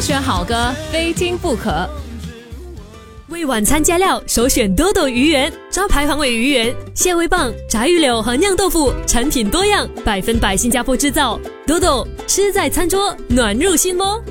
选好歌，非听不可。 为晚餐加料，首选多多鱼圆，招牌黄尾鱼圆、蟹味棒、炸鱼柳和酿豆腐，产品多样，100%新加坡制造。多多吃在餐桌，暖入心窝。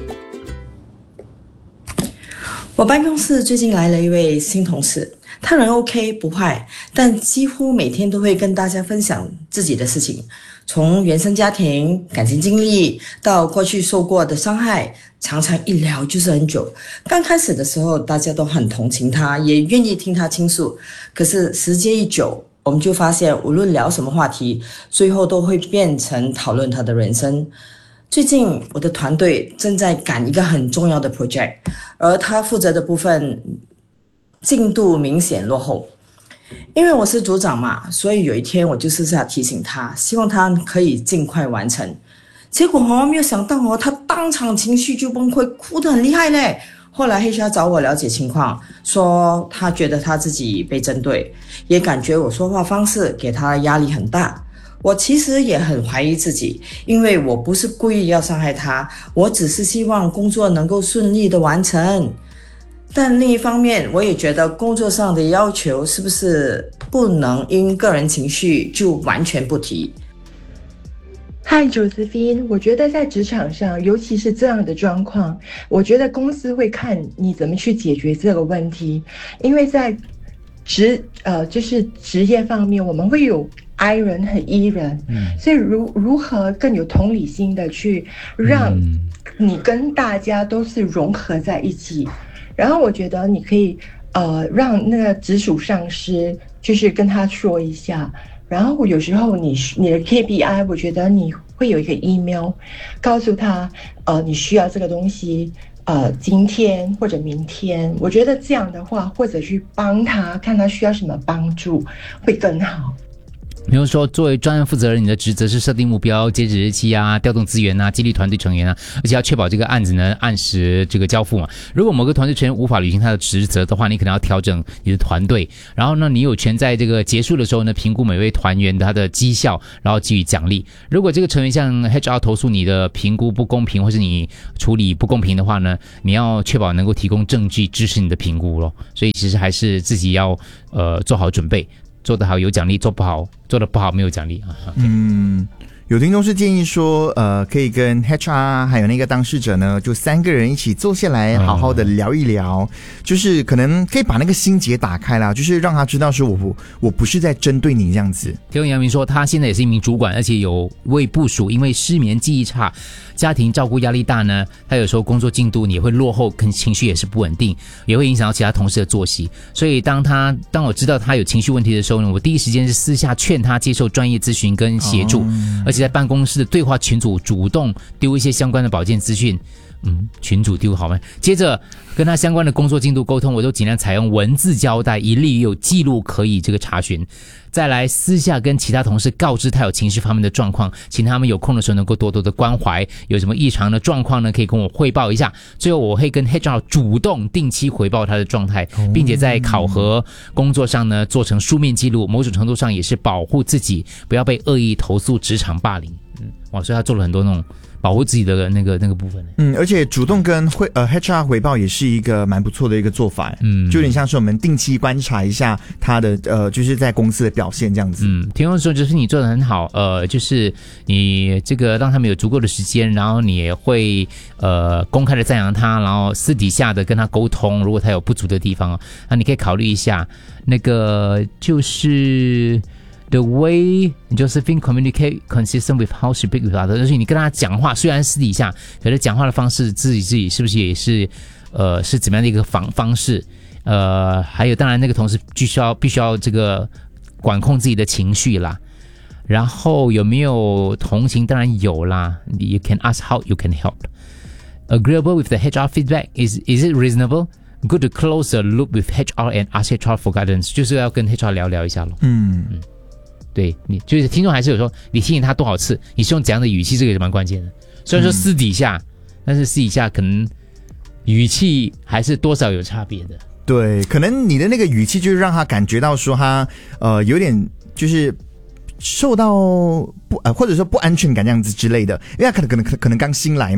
我办公室最近来了一位新同事，他人 OK 不坏，但几乎每天都会跟大家分享自己的事情，从原生家庭、感情经历到过去受过的伤害，常常一聊就是很久。刚开始的时候大家都很同情他，也愿意听他倾诉，可是时间一久，我们就发现无论聊什么话题，最后都会变成讨论他的人生。最近我的团队正在赶一个很重要的 project， 而他负责的部分进度明显落后。因为我是组长嘛，所以有一天我就私下提醒他，希望他可以尽快完成。结果没有想到他当场情绪就崩溃，哭得很厉害嘞。后来 HR 找我了解情况，说他觉得他自己被针对，也感觉我说话方式给他压力很大。我其实也很怀疑自己，因为我不是故意要伤害他，我只是希望工作能够顺利的完成。但另一方面，我也觉得工作上的要求是不是不能因个人情绪就完全不提。 嗨，Josephine，我觉得在职场上，尤其是这样的状况，我觉得公司会看你怎么去解决这个问题，因为在就是职业方面，我们会有I 人和E 人，所以如何更有同理心的去让你跟大家都是融合在一起。然后我觉得你可以让那个直属上司就是跟他说一下，然后有时候你的 KPI， 我觉得你会有一个 email 告诉他你需要这个东西今天或者明天，我觉得这样的话，或者去帮他看他需要什么帮助会更好。 比如说，作为专案负责人，你的职责是设定目标、截止日期啊、调动资源啊、激励团队成员啊，而且要确保这个案子呢按时这个交付嘛。如果某个团队成员无法履行他的职责的话，你可能要调整你的团队。然后呢，你有权在这个结束的时候呢，评估每位团员他的绩效，然后给予奖励。如果这个成员向 HR 投诉你的评估不公平，或是你处理不公平的话呢，你要确保能够提供证据支持你的评估咯。所以其实还是自己要做好准备。做得好有奖励，做得不好没有奖励啊。 有听众是建议说，可以跟 HR 还有那个当事者呢，就3个人一起坐下来，好好的聊一聊，就是可能可以把那个心结打开啦，就是让他知道说我不是在针对你这样子。 听杨明说，他现在也是一名主管，而且有位部属因为失眠、记忆差、家庭照顾压力大呢，他有时候工作进度也会落后，跟情绪也是不稳定，也会影响到其他同事的作息。所以当我知道他有情绪问题的时候呢，我第一时间是私下劝他接受专业咨询跟协助，而且在办公室的对话群组主动丢一些相关的保健资讯。群主丢好吗？接着跟他相关的工作进度沟通，我都尽量采用文字交代，以利于有记录可以这个查询。再来私下跟其他同事告知他有情绪方面的状况，请他们有空的时候能够多多的关怀，有什么异常的状况呢，可以跟我汇报一下。最后我会跟 HR 主动定期回报他的状态，并且在考核工作上呢做成书面记录，某种程度上也是保护自己不要被恶意投诉职场霸凌。所以他做了很多那种保护自己的那个部分。 而且主动跟HR 回报也是一个蛮不错的一个做法。就有点像是我们定期观察一下他的就是在公司的表现这样子。 听众说就是你做得很好，就是你这个让他们有足够的时间，然后你也会公开的赞扬他，然后私底下的跟他沟通，如果他有不足的地方，那你可以考虑一下那个就是The way Josephine communicate consistent with how she speak with others， 就是你跟他讲话，虽然私底下，可是讲话的方式自己是不是也是是怎么样的一个方式？还有当然那个同事必须要这个管控自己的情绪啦。然后有没有同情？当然有啦。You can ask how you can help. Agreeable with the HR feedback. Is it reasonable? Good to close the loop with HR and ask HR for guidance. 就是要跟 HR 聊一下咯。对，你就是听众还是有说你提醒他多少次，你是用怎样的语气，这个也是蛮关键的。虽然说私底下，但是私底下可能语气还是多少有差别的。 对，可能你的那个语气就是让他感觉到说他有点就是受到或者说不安全感这样子之类的，因为他可能刚新来嘛，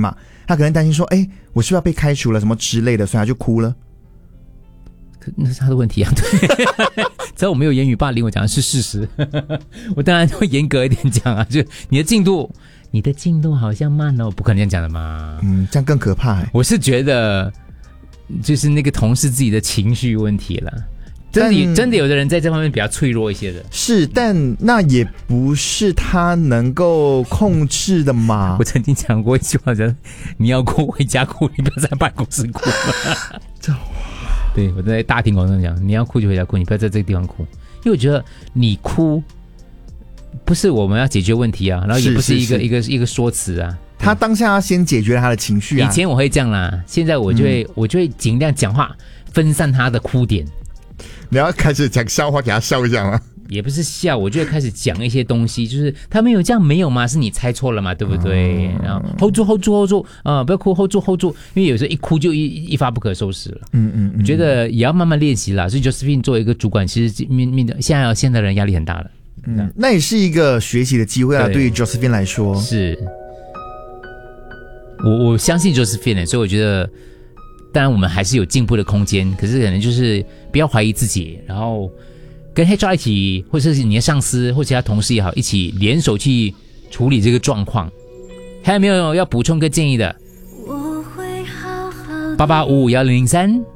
他可能担心说，我是不是要被开除了什么之类的，所以他就哭了。 那是他的问题啊，对，只要我没有言语霸凌，我讲的是事实，我当然会严格一点讲啊，就你的进度好像慢了，我不可能这样讲的嘛。 这样更可怕。 我是觉得就是那个同事自己的情绪问题了。真的有的人在这方面比较脆弱一些的， 是，但那也不是他能够控制的嘛。 我曾经讲过一句话，讲你要哭回家哭，你不要在办公室哭。对，我在大庭广众讲，你要哭就回家哭，你不要在这个地方哭，因为我觉得你哭不是我们要解决问题啊，然后也不是一个说辞啊。 他当下要先解决他的情绪啊。 以前我会这样啦，现在我就会尽量讲话分散他的哭点。 你要开始讲笑话给他笑一下吗？ 也不是笑，我就会开始讲一些东西，就是他没有这样没有嘛，是你猜错了嘛，对不对？然后 hold 住不要哭 hold 住，因为有时候一哭就一发不可收拾了。我觉得也要慢慢练习啦。所以 Josephine 作为一个主管，其实现在的人压力很大了。 那也是一个学习的机会啊，对于 Josephine 来说。 是，我相信 Josephine， 所以我觉得。当然我们还是有进步的空间，可是可能就是不要怀疑自己，然后跟 HR 一起，或者是你的上司或其他同事也好，一起联手去处理这个状况。还有没有要补充跟建议的？88551003